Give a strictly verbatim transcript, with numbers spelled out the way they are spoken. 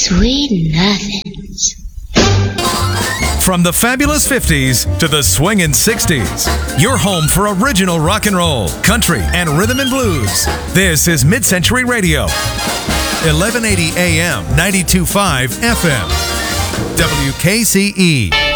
Sweet nothings. From the fabulous fifties to the swingin' sixties, your home for original rock and roll, country, and rhythm and blues. This is Mid-Century Radio, eleven eighty A M, ninety-two point five F M, W K C E.